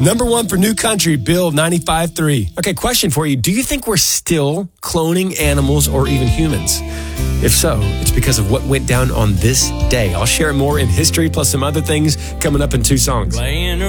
Number one for New Country, Bill 95.3. Okay, question for you. Do you think we're still cloning animals or even humans? If so, it's because of what went down on this day. I'll share more in history plus some other things coming up in 2 songs.